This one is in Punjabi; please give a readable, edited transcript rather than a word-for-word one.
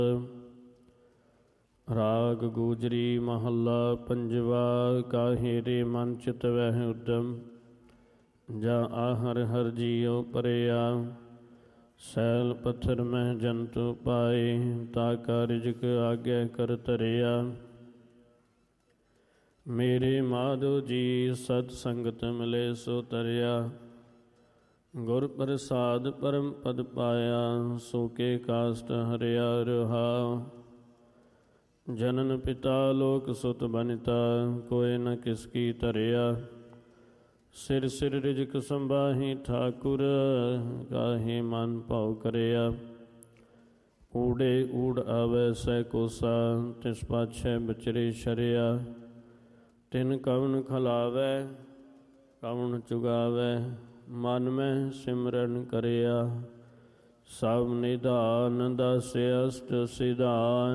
ਰਾਗ ਗੂਜਰੀ ਮਹੱਲਾ ਪੰਜਵਾ। ਕਾਹੇ ਰੇ ਮਨ ਚਿਤ ਵਹਿ ਉਦਮ, ਜਾ ਆਹਰ ਹਰ ਜੀਉ ਪਰਿਆ। ਸੈਲ ਪੱਥਰ ਮਹਿ ਜੰਤੂ ਪਾਏ, ਤਾ ਕਾ ਰਿਜਕ ਆਗੇ ਕਰ ਧਰਿਆ। ਮੇਰੇ ਮਾਧੋ ਜੀ ਸਤ ਸੰਗਤ ਮਿਲੇ ਸੋ ਤਰਿਆ। ਗੁਰ ਪ੍ਰਸਾਦ ਪਰਮ ਪਦ ਪਾਇਆ, ਸੋ ਕੇ ਕਾਸਟ ਹਰਿਆ ਰਹਾ। ਜਨਨ ਪਿਤਾ ਲੋਕ ਸੁਤ ਬਨਿਤਾ, ਕੋਇ ਨ ਕਿਸ ਕੀ ਧਰਿਆ। ਸਿਰ ਸਿਰ ਰਿਜਕ ਸੰਬਾਹੀ ਠਾਕੁਰ, ਕਾਹੇ ਮਨ ਭਾਉ ਕਰਿਆ। ਊੜੇ ਊੜ ਆਵੈ ਸਹਿ ਕੋਸਾ, ਤਿਸ ਪਾਛੈ ਵਿਚਰੇ ਸ਼ਰਿਆ। ਤਿਨ ਕਵਣ ਖਲਾਵੈ ਕਵਣ ਚੁਗਾਵੈ, ਮਨ ਮੈਂ ਸਿਮਰਨ ਕਰਿਆ। ਸਭ ਨਿਧਾਨ ਦਸ ਅਸ਼ਟ ਸਿਧਾਨ,